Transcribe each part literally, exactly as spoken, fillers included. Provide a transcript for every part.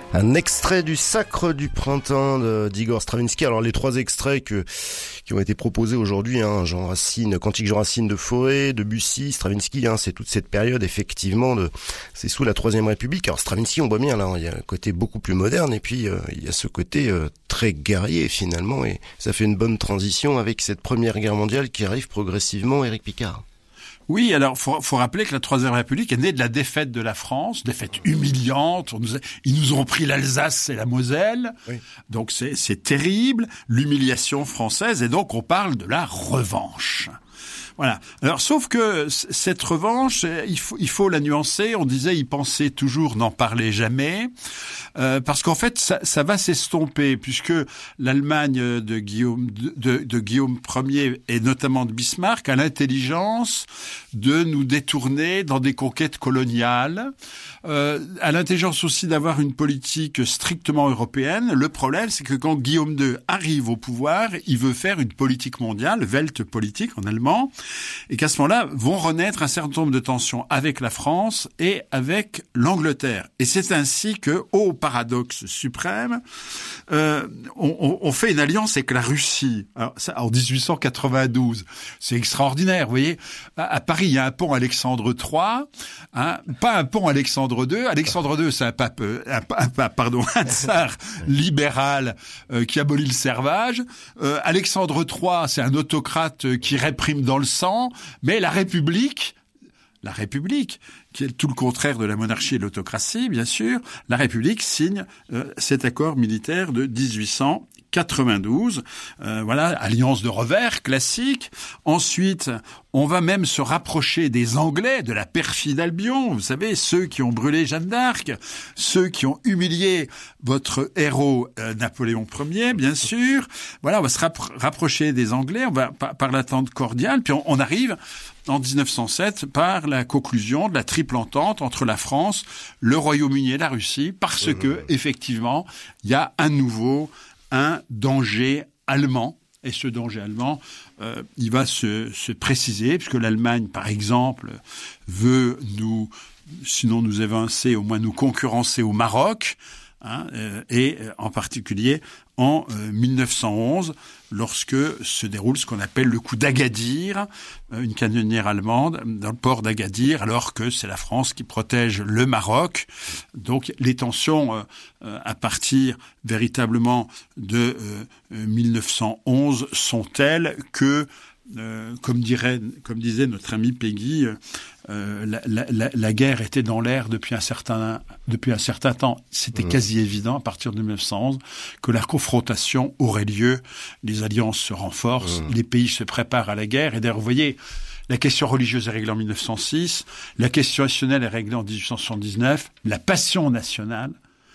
Un extrait du Sacre du printemps de, d'Igor Stravinsky. Alors les trois extraits que, qui ont été proposés aujourd'hui, hein, Jean Racine, Cantique Jean Racine de Fauré, Debussy, Stravinsky, hein, c'est toute cette période effectivement de, c'est sous la Troisième République. Alors Stravinsky, on voit bien là, il y a un côté beaucoup plus moderne et puis euh, il y a ce côté euh, très guerrier finalement, et ça fait une bonne transition avec cette Première Guerre mondiale qui arrive progressivement. Éric Picard. Oui, alors faut, faut rappeler que la Troisième République est née de la défaite de la France, défaite humiliante. On nous a, ils nous ont pris l'Alsace et la Moselle, oui. Donc c'est, c'est terrible, l'humiliation française, et donc on parle de la revanche. Voilà. Alors, sauf que cette revanche, il faut, il faut la nuancer. On disait y penser toujours, n'en parler jamais, euh, parce qu'en fait, ça, ça va s'estomper, puisque l'Allemagne de Guillaume, de, de, de Guillaume Ier et notamment de Bismarck a l'intelligence de nous détourner dans des conquêtes coloniales, euh, a l'intelligence aussi d'avoir une politique strictement européenne. Le problème, c'est que quand Guillaume deux arrive au pouvoir, il veut faire une politique mondiale, Weltpolitik en allemand, et qu'à ce moment-là, vont renaître un certain nombre de tensions avec la France et avec l'Angleterre. Et c'est ainsi que, au paradoxe suprême, euh, on, on fait une alliance avec la Russie. Alors, ça, en dix-huit cent quatre-vingt-douze, c'est extraordinaire, vous voyez. À, à Paris, il y a un pont Alexandre trois, hein, pas un pont Alexandre deux. Alexandre deux, c'est un pape, un, un pape, pardon, un tsar libéral euh, qui abolit le servage. Euh, Alexandre trois, c'est un autocrate qui réprime dans le sang, mais la République, la République, qui est tout le contraire de la monarchie et de l'autocratie, bien sûr, la République signe euh, cet accord militaire de dix-huit cent quatre-vingt-douze. Euh, voilà, alliance de revers classique. Ensuite, on va même se rapprocher des Anglais, de la perfide Albion. Vous savez, ceux qui ont brûlé Jeanne d'Arc, ceux qui ont humilié votre héros euh, Napoléon Ier, bien sûr. Voilà, on va se rappro- rapprocher des Anglais, on va par, par l'attente cordiale, puis on, on arrive en dix-neuf cent sept par la conclusion de la triple entente entre la France, le Royaume-Uni et la Russie, parce mmh. que effectivement, il y a à nouveau un danger allemand. Et ce danger allemand, euh, il va se, se préciser, puisque l'Allemagne, par exemple, veut nous, sinon nous évincer, au moins nous concurrencer au Maroc, hein, euh, et euh, en particulier en euh, mille neuf cent onze, lorsque se déroule ce qu'on appelle le coup d'Agadir, euh, une canonnière allemande dans le port d'Agadir, alors que c'est la France qui protège le Maroc. Donc les tensions, euh, euh, à partir véritablement de euh, mille neuf cent onze, sont telles que, euh, comme dirait, comme disait notre ami Peggy, euh, la, la, la, la guerre était dans l'air depuis un certain, depuis un certain temps. C'était mmh. quasi évident à partir de mille neuf cent onze que la confrontation aurait lieu. Les alliances se renforcent, mmh. les pays se préparent à la guerre. Et d'ailleurs, vous voyez, la question religieuse est réglée en mille neuf cent six, la question nationale est réglée en dix-huit cent soixante-dix-neuf, la passion nationale,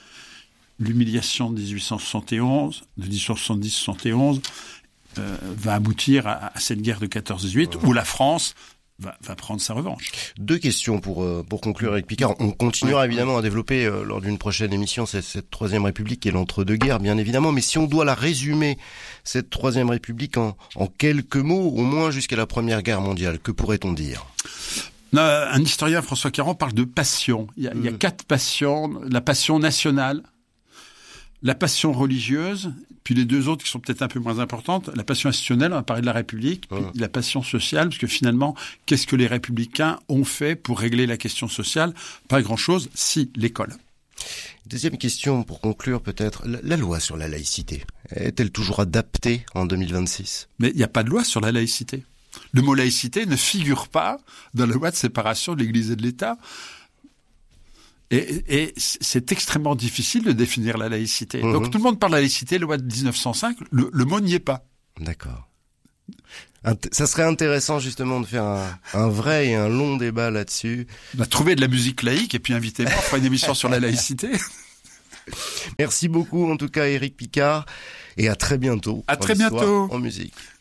l'humiliation de dix-huit cent soixante et onze, de dix-huit cent soixante-dix soixante et onze, euh, va aboutir à, à cette guerre de quatorze dix-huit, mmh. où la France Va, va prendre sa revanche. Deux questions pour euh, pour conclure avec Picard. On continuera oui, évidemment oui. à développer euh, lors d'une prochaine émission cette, cette Troisième République qui est l'entre-deux-guerres, bien évidemment. Mais si on doit la résumer, cette Troisième République, en, en quelques mots, au moins jusqu'à la Première Guerre mondiale, que pourrait-on dire ? Un historien, François Caron, parle de passion. Il y a, mmh. il y a quatre passions. La passion nationale, la passion religieuse, puis les deux autres qui sont peut-être un peu moins importantes, la passion institutionnelle, on va parler de la République, puis mmh. la passion sociale, parce que finalement, qu'est-ce que les républicains ont fait pour régler la question sociale ? Pas grand-chose, si, l'école. Deuxième question, pour conclure peut-être, la, la loi sur la laïcité, est-elle toujours adaptée en deux mille vingt-six ? Mais il n'y a pas de loi sur la laïcité. Le mot laïcité ne figure pas dans la loi de séparation de l'Église et de l'État. Et, et c'est extrêmement difficile de définir la laïcité. Mmh. Donc tout le monde parle de la laïcité, loi de dix-neuf cent cinq, le, le mot n'y est pas. D'accord. Int- ça serait intéressant justement de faire un, un vrai et un long débat là-dessus. On va trouver de la musique laïque et puis invitez-moi, on fera une émission sur la laïcité. Merci beaucoup en tout cas Éric Picard et à très bientôt. À très bientôt. En musique.